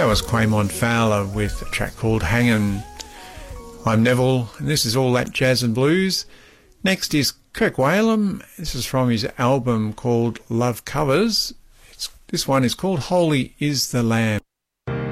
That was Quamon Fowler with a track called Hangin'. I'm Neville, and this is All That Jazz and Blues. Next is Kirk Whalum. This is from his album called Love Covers. This one is called Holy is the Lamb.